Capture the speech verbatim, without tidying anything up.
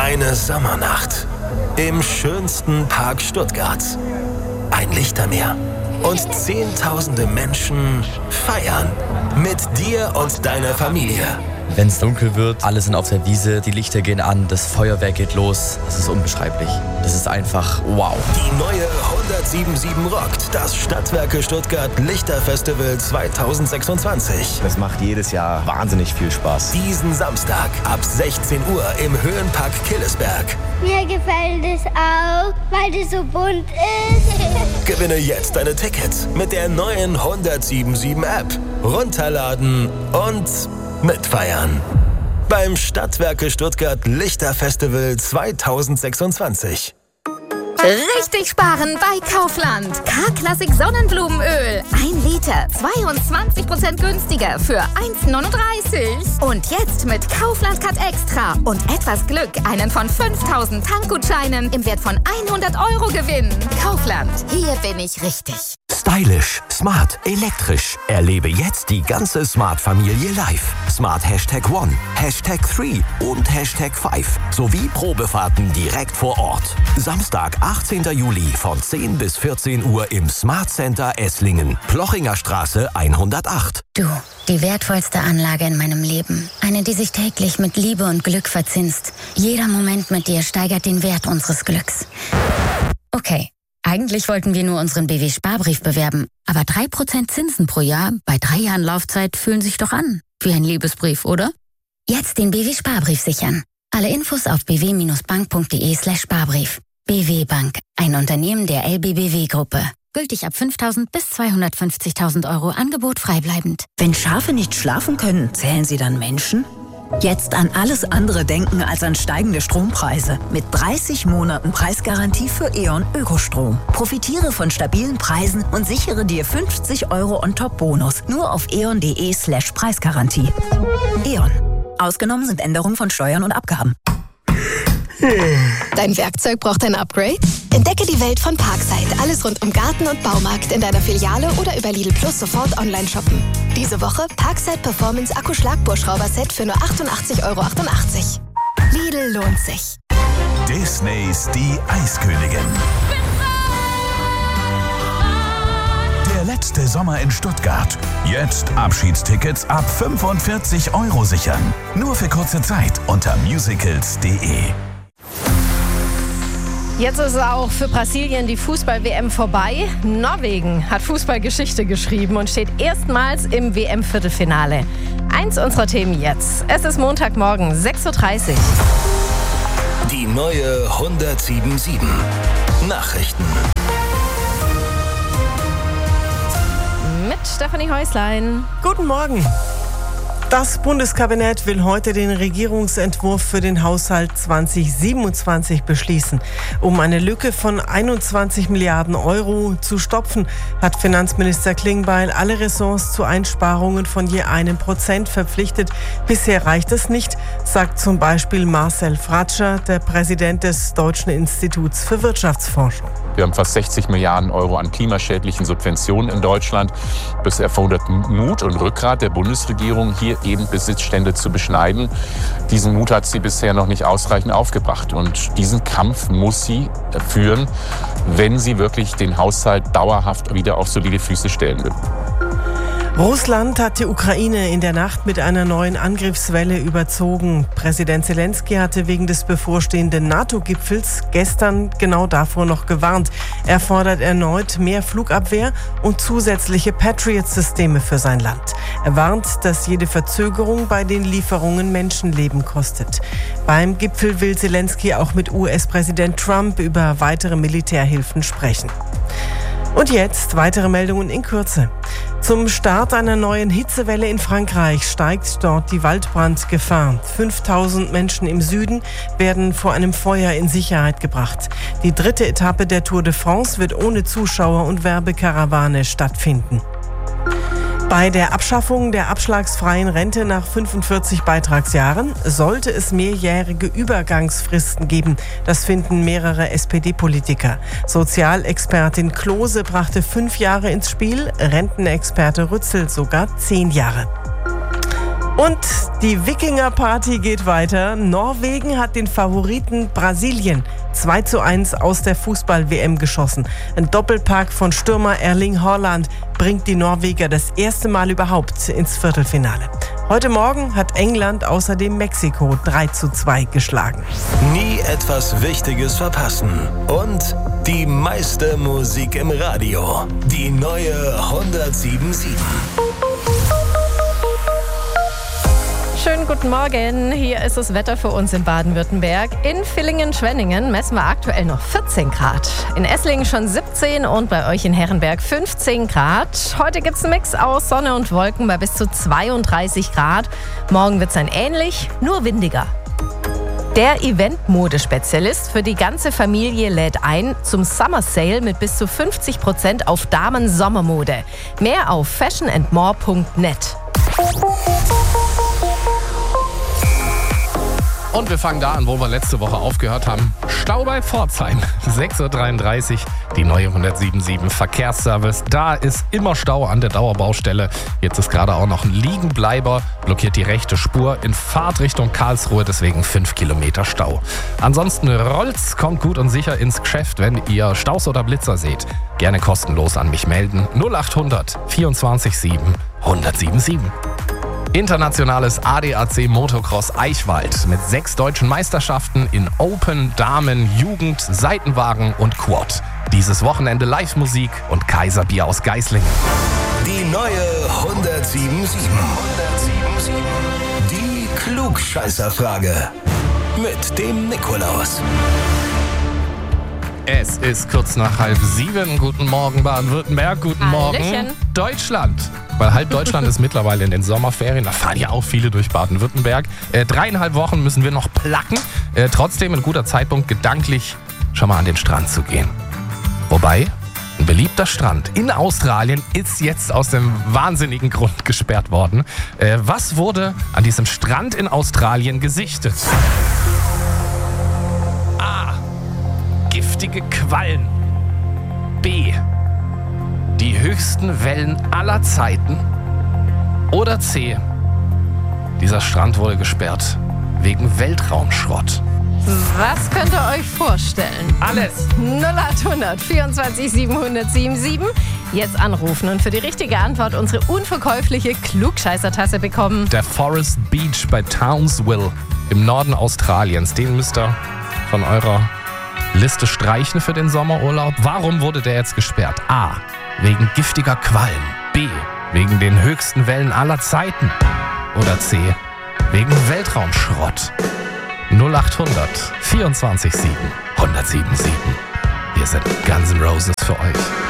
Eine Sommernacht im schönsten Park Stuttgarts. Ein Lichtermeer und Zehntausende Menschen feiern mit dir und deiner Familie. Wenn es dunkel wird, alle sind auf der Wiese, die Lichter gehen an, das Feuerwerk geht los. Das ist unbeschreiblich. Das ist einfach wow. Die neue hundertsiebenundsiebzig rockt das Stadtwerke Stuttgart Lichterfestival zweitausendsechsundzwanzig. Das macht jedes Jahr wahnsinnig viel Spaß. Diesen Samstag ab sechzehn Uhr im Höhenpark Killesberg. Mir gefällt es auch, weil es so bunt ist. Gewinne jetzt deine Tickets mit der neuen hundertsiebenundsiebzig App. Runterladen und mitfeiern. Beim Stadtwerke Stuttgart Lichterfestival zweitausendsechsundzwanzig. Richtig sparen bei Kaufland. K-Klassik Sonnenblumenöl. Ein Liter, zweiundzwanzig Prozent günstiger für eins neununddreißig. Und jetzt mit Kaufland Cut Extra und etwas Glück einen von fünftausend Tankgutscheinen im Wert von hundert Euro gewinnen. Kaufland, hier bin ich richtig. Stylisch, smart, elektrisch. Erlebe jetzt die ganze Smart-Familie live. Smart Hashtag One, Hashtag Three und Hashtag Five sowie Probefahrten direkt vor Ort. Samstag, achtzehnten Juli von zehn bis vierzehn Uhr im Smart Center Esslingen, Plochinger Straße hundertacht. Du, die wertvollste Anlage in meinem Leben. Eine, die sich täglich mit Liebe und Glück verzinst. Jeder Moment mit dir steigert den Wert unseres Glücks. Okay. Eigentlich wollten wir nur unseren B W-Sparbrief bewerben, aber drei Prozent Zinsen pro Jahr bei drei Jahren Laufzeit fühlen sich doch an. Wie ein Liebesbrief, oder? Jetzt den B W-Sparbrief sichern. Alle Infos auf b w bindestrich bank punkt d e slash Sparbrief. B W Bank, ein Unternehmen der L B B W-Gruppe. Gültig ab fünftausend bis zweihundertfünfzigtausend Euro, Angebot freibleibend. Wenn Schafe nicht schlafen können, zählen sie dann Menschen? Jetzt an alles andere denken als an steigende Strompreise. Mit dreißig Monaten Preisgarantie für E.ON Ökostrom. Profitiere von stabilen Preisen und sichere dir fünfzig Euro On-Top-Bonus. Nur auf eon.de slash Preisgarantie. E.ON. Ausgenommen sind Änderungen von Steuern und Abgaben. Dein Werkzeug braucht ein Upgrade? Entdecke die Welt von Parkside. Alles rund um Garten und Baumarkt in deiner Filiale oder über Lidl Plus sofort online shoppen. Diese Woche Parkside Performance Akku-Schlagbohrschrauber-Set für nur achtundachtzig Euro achtundachtzig. Lidl lohnt sich. Disneys Die Eiskönigin. Der letzte Sommer in Stuttgart. Jetzt Abschiedstickets ab fünfundvierzig Euro sichern. Nur für kurze Zeit unter musicals punkt de. Jetzt ist auch für Brasilien die Fußball-W M vorbei. Norwegen hat Fußballgeschichte geschrieben und steht erstmals im W M-Viertelfinale. Eins unserer Themen jetzt. Es ist Montagmorgen, sechs Uhr dreißig. Die neue hundertsiebenundsiebzig. Nachrichten. Mit Stefanie Häuslein. Guten Morgen. Das Bundeskabinett will heute den Regierungsentwurf für den Haushalt zweitausendsiebenundzwanzig beschließen. Um eine Lücke von einundzwanzig Milliarden Euro zu stopfen, hat Finanzminister Klingbeil alle Ressorts zu Einsparungen von je einem Prozent verpflichtet. Bisher reicht es nicht, sagt zum Beispiel Marcel Fratscher, der Präsident des Deutschen Instituts für Wirtschaftsforschung. Wir haben fast sechzig Milliarden Euro an klimaschädlichen Subventionen in Deutschland. Das erfordert Mut und Rückgrat der Bundesregierung, hier eben Besitzstände zu beschneiden. Diesen Mut hat sie bisher noch nicht ausreichend aufgebracht. Und diesen Kampf muss sie führen, wenn sie wirklich den Haushalt dauerhaft wieder auf solide Füße stellen will. Russland hat die Ukraine in der Nacht mit einer neuen Angriffswelle überzogen. Präsident Zelensky hatte wegen des bevorstehenden NATO-Gipfels gestern genau davor noch gewarnt. Er fordert erneut mehr Flugabwehr und zusätzliche Patriot-Systeme für sein Land. Er warnt, dass jede Verzögerung bei den Lieferungen Menschenleben kostet. Beim Gipfel will Zelensky auch mit U S-Präsident Trump über weitere Militärhilfen sprechen. Und jetzt weitere Meldungen in Kürze. Zum Start einer neuen Hitzewelle in Frankreich steigt dort die Waldbrandgefahr. fünftausend Menschen im Süden werden vor einem Feuer in Sicherheit gebracht. Die dritte Etappe der Tour de France wird ohne Zuschauer und Werbekarawane stattfinden. Bei der Abschaffung der abschlagsfreien Rente nach fünfundvierzig Beitragsjahren sollte es mehrjährige Übergangsfristen geben. Das finden mehrere S P D-Politiker. Sozialexpertin Klose brachte fünf Jahre ins Spiel, Rentenexperte Rützel sogar zehn Jahre. Und die Wikinger-Party geht weiter. Norwegen hat den Favoriten Brasilien zwei zu eins aus der Fußball-W M geschossen. Ein Doppelpack von Stürmer Erling Haaland bringt die Norweger das erste Mal überhaupt ins Viertelfinale. Heute Morgen hat England außerdem Mexiko drei zu zwei geschlagen. Nie etwas Wichtiges verpassen. Und die meiste Musik im Radio. Die neue hundertsieben Komma sieben. Schönen guten Morgen, hier ist das Wetter für uns in Baden-Württemberg. In Villingen-Schwenningen messen wir aktuell noch vierzehn Grad. In Esslingen schon siebzehn und bei euch in Herrenberg fünfzehn Grad. Heute gibt es einen Mix aus Sonne und Wolken bei bis zu zweiunddreißig Grad. Morgen wird es dann ähnlich, nur windiger. Der Event-Modespezialist für die ganze Familie lädt ein zum Summer Sale mit bis zu fünfzig Prozent auf Damen-Sommermode. Mehr auf fashion and more punkt net. Und wir fangen da an, wo wir letzte Woche aufgehört haben. Stau bei Pforzheim, sechs Uhr dreiunddreißig, die neue hundertsieben Komma sieben Verkehrsservice. Da ist immer Stau an der Dauerbaustelle. Jetzt ist gerade auch noch ein Liegenbleiber, blockiert die rechte Spur in Fahrtrichtung Karlsruhe, deswegen fünf Kilometer Stau. Ansonsten rollt's, kommt gut und sicher ins Geschäft, wenn ihr Staus oder Blitzer seht. Gerne kostenlos an mich melden. null achthundert vierundzwanzig sieben hundertsieben sieben. Internationales A D A C Motocross Eichwald mit sechs deutschen Meisterschaften in Open, Damen, Jugend, Seitenwagen und Quad. Dieses Wochenende Live-Musik und Kaiserbier aus Geislingen. Die neue hundertsieben Komma sieben. Die Klugscheißerfrage mit dem Nikolaus. Es ist kurz nach halb sieben. Guten Morgen Baden-Württemberg, guten Morgen Hallöchen. Deutschland. Weil halb Deutschland ist mittlerweile in den Sommerferien. Da fahren ja auch viele durch Baden-Württemberg. Äh, dreieinhalb Wochen müssen wir noch placken. Äh, trotzdem ein guter Zeitpunkt, gedanklich schon mal an den Strand zu gehen. Wobei, ein beliebter Strand in Australien ist jetzt aus dem wahnsinnigen Grund gesperrt worden. Äh, was wurde an diesem Strand in Australien gesichtet? A. Giftige Quallen. B. Die höchsten Wellen aller Zeiten. Oder C. Dieser Strand wurde gesperrt wegen Weltraumschrott. Was könnt ihr euch vorstellen? Alles. null achthundert vierundzwanzig siebenhundertsieben sieben. Jetzt anrufen und für die richtige Antwort unsere unverkäufliche Klugscheißertasse bekommen. Der Forest Beach bei Townsville im Norden Australiens. Den müsst ihr von eurer Liste streichen für den Sommerurlaub. Warum wurde der jetzt gesperrt? A. Wegen giftiger Quallen. B. Wegen den höchsten Wellen aller Zeiten. Oder C. Wegen Weltraumschrott. null achthundert vierundzwanzig sieben hundertsieben sieben. Wir sind Guns N' Roses für euch.